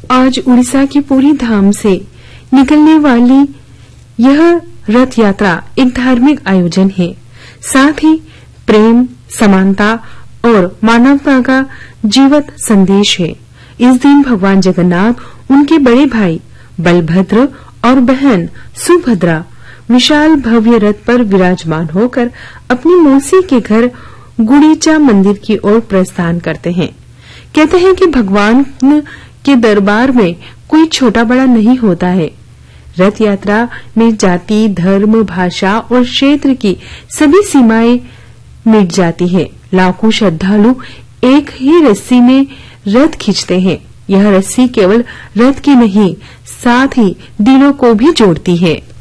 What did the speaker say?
आज उड़ीसा की पूरी धाम से निकलने वाली यह रथ यात्रा एक धार्मिक आयोजन है, साथ ही प्रेम, समानता और मानवता का जीवंत संदेश है। इस दिन भगवान जगन्नाथ उनके बड़े भाई बलभद्र और बहन सुभद्रा विशाल भव्य रथ पर विराजमान होकर अपनी मौसी के घर गुंडीचा मंदिर की ओर प्रस्थान करते हैं। कहते हैं कि भगवान के दरबार में कोई छोटा बड़ा नहीं होता है। रथ यात्रा में जाति, धर्म, भाषा और क्षेत्र की सभी सीमाएं मिट जाती है। लाखों श्रद्धालु एक ही रस्सी में रथ खींचते हैं। यह रस्सी केवल रथ की नहीं, साथ ही दिलों को भी जोड़ती है।